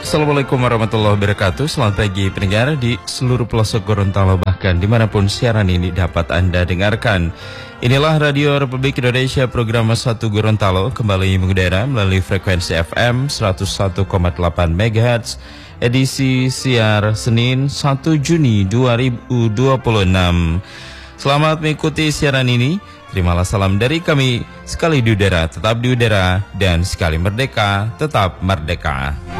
Assalamualaikum warahmatullahi wabarakatuh. Selamat pagi pendengar di seluruh pelosok Gorontalo, bahkan dimanapun siaran ini dapat Anda dengarkan. Inilah Radio Republik Indonesia program 1 Gorontalo kembali mengudara melalui frekuensi FM 101,8 MHz edisi siar Senin 1 Juni 2026. Selamat mengikuti siaran ini. Terimalah salam dari kami, sekali di udara tetap di udara, dan sekali merdeka tetap merdeka.